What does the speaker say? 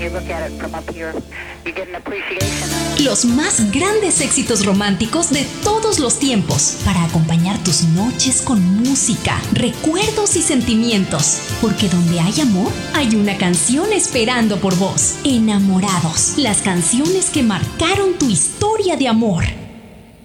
you look at it from up here, you get an appreciation. Los más grandes éxitos románticos de todos los tiempos, para acompañar tus noches con música, recuerdos y sentimientos. Porque donde hay amor, hay una canción esperando por vos. Enamorados, las canciones que marcaron tu historia de amor.